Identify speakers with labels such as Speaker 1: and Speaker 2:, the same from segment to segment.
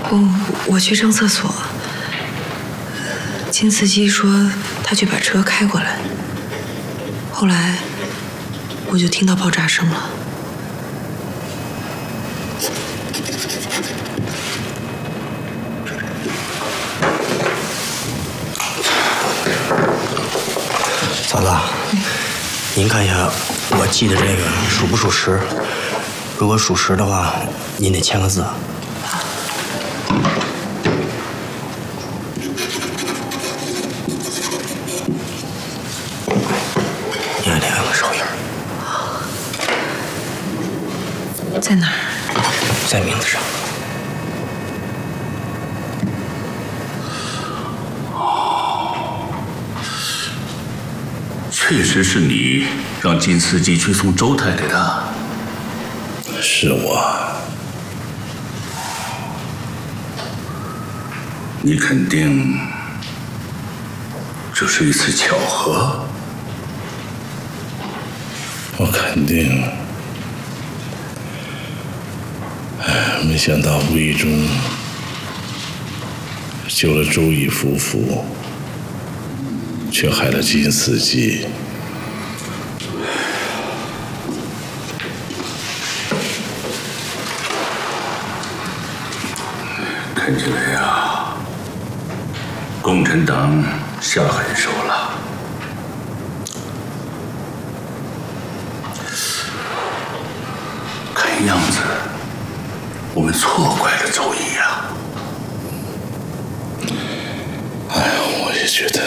Speaker 1: 我去上厕所，金司机说他去把车开过来，后来我就听到爆炸声了。
Speaker 2: 嫂子，您看一下我记的这个属不属实？如果属实的话，您得签个字。你看这个手印
Speaker 1: 在哪儿？
Speaker 2: 在名字上。
Speaker 3: 确实是你让金司机去送周太太的。
Speaker 4: 是我。
Speaker 3: 你肯定这是一次巧合？
Speaker 4: 我肯定。没想到无意中救了周乙夫妇，却害了金司机。
Speaker 3: 看起来呀，共产党下狠手了。看样子，我们错怪了周乙呀。
Speaker 4: 哎呀，我也觉得。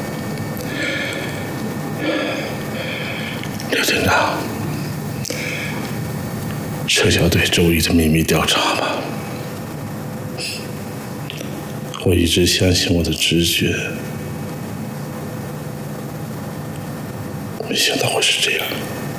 Speaker 4: 刘厅长，撤销对周乙的秘密调查吧。我一直相信我的直觉，没想到会是这样。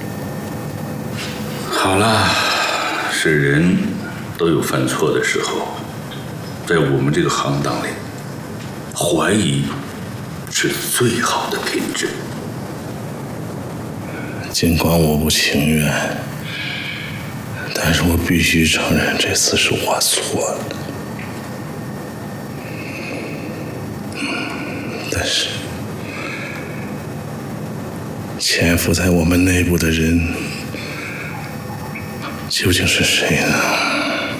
Speaker 3: 好了，是人都有犯错的时候，在我们这个行当里，怀疑是最好的品质。
Speaker 4: 尽管我不情愿，但是我必须承认这次是我错了。但是潜伏在我们内部的人究竟是谁呢？